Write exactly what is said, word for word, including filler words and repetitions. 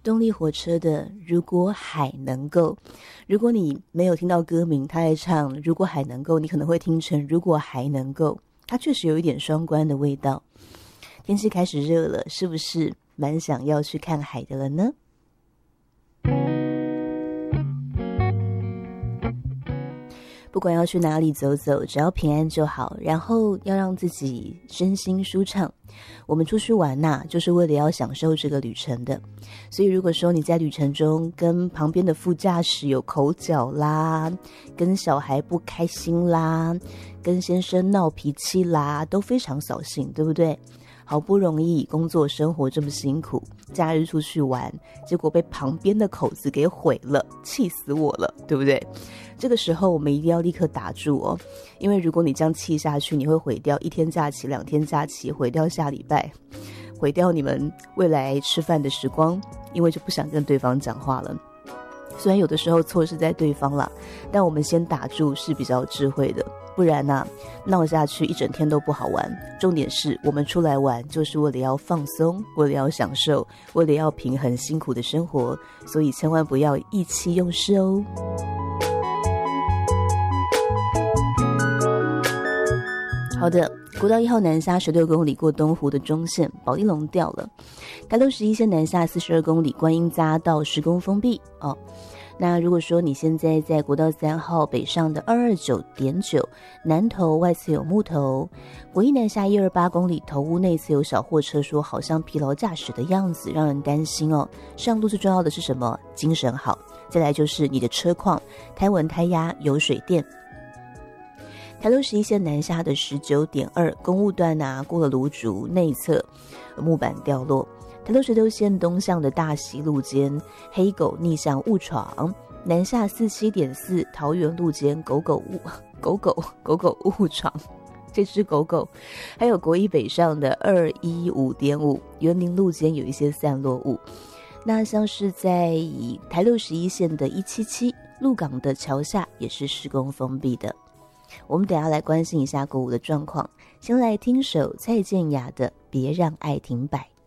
动力火车的如果海能够，如果你没有听到歌名，他在唱如果海能够，你可能会听成如果还能够，它确实有一点双关的味道。天气开始热了，是不是蛮想要去看海的了呢？不管要去哪里走走，只要平安就好，然后要让自己身心舒畅。我们出去玩呐、啊，就是为了要享受这个旅程的。所以如果说你在旅程中跟旁边的副驾驶有口角啦，跟小孩不开心啦，跟先生闹脾气啦，都非常扫兴，对不对？好不容易工作生活这么辛苦，假日出去玩，结果被旁边的口子给毁了，气死我了，对不对？这个时候我们一定要立刻打住哦，因为如果你这样气下去，你会毁掉一天假期、两天假期，毁掉下礼拜，毁掉你们未来吃饭的时光，因为就不想跟对方讲话了。虽然有的时候错是在对方啦，但我们先打住是比较智慧的，不然啊，闹下去一整天都不好玩。重点是我们出来玩就是为了要放松，为了要享受，为了要平衡辛苦的生活，所以千万不要意气用事哦。好的，国道一号南下十六公里过东湖的中线，保利龙掉了。台六十一线南下四十二公里，观音匝道施工封闭哦。那如果说你现在在国道三号北上的二二九点九南头外侧有木头，国一南下一二八公里头屋内侧有小货车说好像疲劳驾驶的样子，让人担心哦。上路最重要的是什么？精神好。再来就是你的车况，胎纹胎压有水电。台六十一线南下的十九点二公务段啊，过了芦竹内侧木板掉落。台六十六线东向的大溪路间黑狗逆向误闯，南下四七点四桃园路间狗狗误狗狗狗狗误闯，这只狗狗。还有国一北上的二一五点五园林路间有一些散落物。那像是在台六十一线的一七七鹿港的桥下也是施工封闭的。我们等一下来关心一下国五的状况，先来听首蔡健雅的《别让爱停摆》。